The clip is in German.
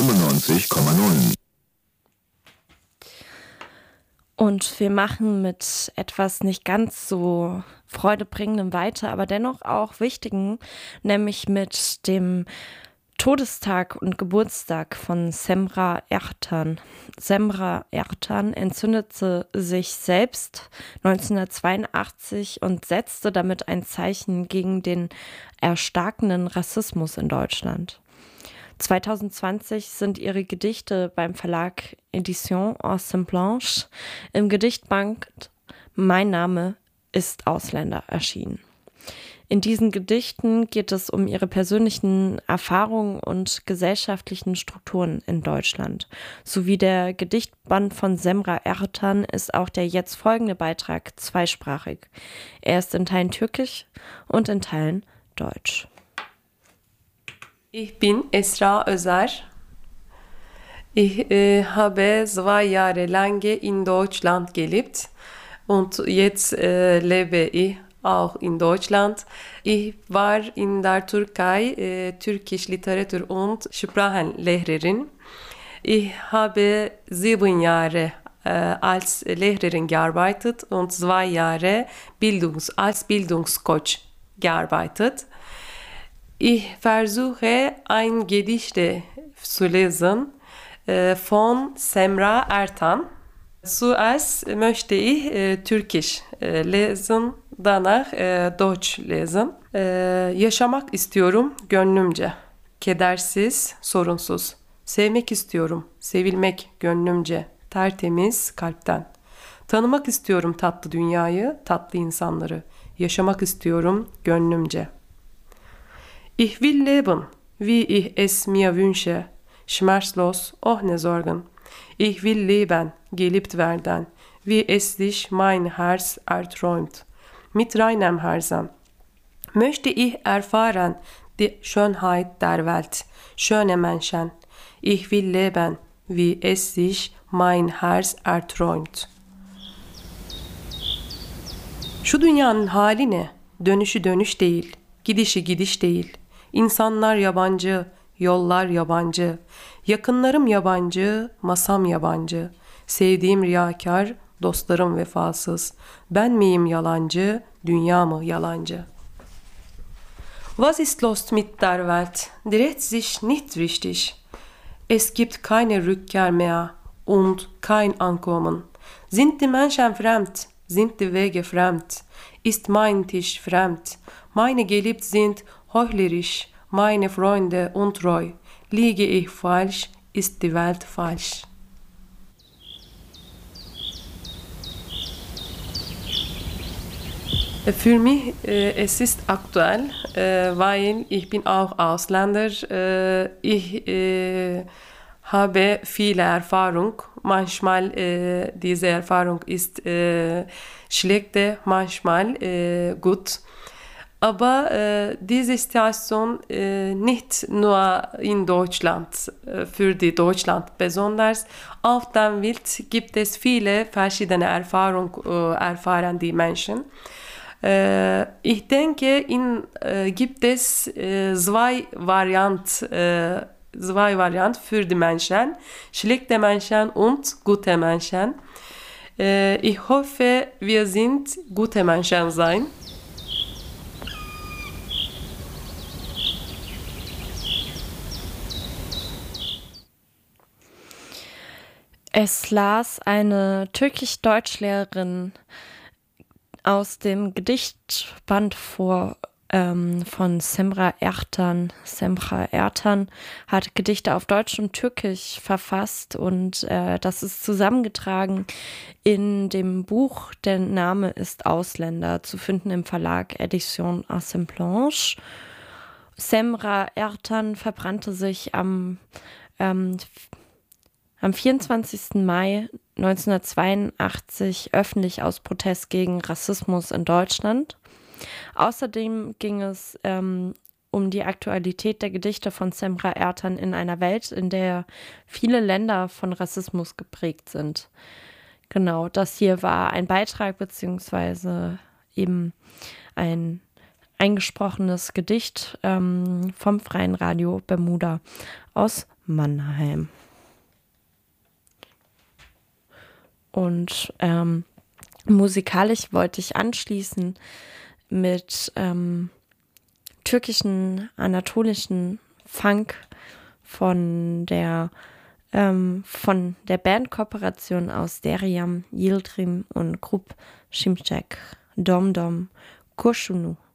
95,0. Und wir machen mit etwas nicht ganz so freudebringendem weiter, aber dennoch auch wichtigen, nämlich mit dem Todestag und Geburtstag von Semra Ertan. Semra Ertan entzündete sich selbst 1982 und setzte damit ein Zeichen gegen den erstarkenden Rassismus in Deutschland. 2020 sind ihre Gedichte beim Verlag Edition Ensemble im Gedichtband Mein Name ist Ausländer erschienen. In diesen Gedichten geht es um ihre persönlichen Erfahrungen und gesellschaftlichen Strukturen in Deutschland. Sowie der Gedichtband von Semra Ertan ist auch der jetzt folgende Beitrag zweisprachig. Er ist in Teilen türkisch und in Teilen deutsch. Ich bin Esra Özer. Ich habe 2 Jahre lange in Deutschland gelebt und jetzt lebe ich auch in Deutschland. Ich war in der Türkei Türkisch Literatur und Sprachenlehrerin. Ich habe 7 Jahre als Lehrerin gearbeitet und 2 Jahre als Bildungscoach gearbeitet. Ich versuche ein Gedicht zu lesen von Semra Ertan. Zuerst möchte ich Türkisch lesen, danach Deutsch lesen. Yaşamak istiyorum gönlümce, kedersiz, sorunsuz. Sevmek istiyorum, sevilmek gönlümce, tertemiz kalpten. Tanımak istiyorum tatlı dünyayı, tatlı insanları. Yaşamak istiyorum gönlümce. Ich will leben, wie ich es mir wünsche, schmerzlos, ohne Sorgen. Ich will leben, geliebt werden, wie es sich mein Herz erträumt. Mit reinem Herzen möchte ich erfahren die Schönheit der Welt, schöne Menschen. Ich will leben, wie es sich mein Herz erträumt. Şu dünyanın hali ne? Dönüşü dönüş değil, gidişi gidiş değil. İnsanlar yabancı, yollar yabancı. Yakınlarım yabancı, masam yabancı. Sevdiğim riyakar, dostlarım vefasız. Ben miyim yalancı, dünya mı yalancı? Was ist los mit der Welt? Dreht sich nicht richtig. Es gibt keine Rückkehr mehr und kein Ankommen. Sind die Menschen fremd? Sind die Wege fremd? Ist mein Tisch fremd? Meine Geliebten sind heuchlerisch, meine Freunde untreu. Liege ich falsch, ist die Welt falsch. Für mich es ist aktuell, weil ich bin auch Ausländer. Ich habe viele Erfahrung. Manchmal diese Erfahrung ist schlechte, manchmal gut. Aber diese Situation nicht nur in Deutschland, für die Deutschland besonders. Auf der Welt gibt es viele verschiedene Erfahrungen, erfahren die Menschen. Ich denke, gibt es zwei Varianten für die Menschen, schlechte Menschen und gute Menschen. Ich hoffe, wir sind gute Menschen sein. Es las eine Türkisch-Deutsch-Lehrerin aus dem Gedichtband vor von Semra Ertan. Semra Ertan hat Gedichte auf Deutsch und Türkisch verfasst und das ist zusammengetragen in dem Buch Der Name ist Ausländer, zu finden im Verlag Edition Ensemble. Semra Ertan verbrannte sich am 24. Mai 1982 öffentlich aus Protest gegen Rassismus in Deutschland. Außerdem ging es um die Aktualität der Gedichte von Semra Ertan in einer Welt, in der viele Länder von Rassismus geprägt sind. Genau, das hier war ein Beitrag beziehungsweise eben ein eingesprochenes Gedicht vom Freien Radio Bermuda aus Mannheim. Und musikalisch wollte ich anschließen mit türkischen, anatolischen Funk von der Bandkooperation aus Deryam Yildirim und Grup Şimşek, Dom Dom, Kurşunu.